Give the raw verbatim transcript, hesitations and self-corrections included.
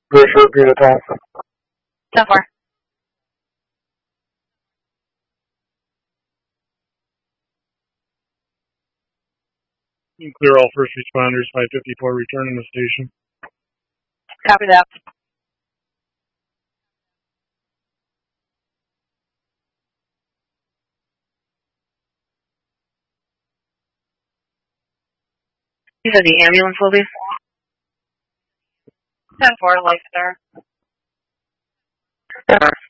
for a short period of time. ten four. Clear all first responders, five fifty-four, returning the station. Copy that. You said the ambulance will be? ten four, Leicester.